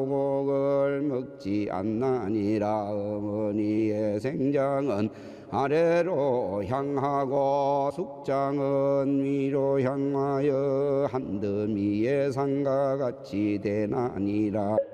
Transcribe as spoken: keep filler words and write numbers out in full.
곡을 먹지 않나니라. 어머니의 생장은 아래로 향하고 숙장은 위로 향하여 한더미의 상과 같이 되나니라.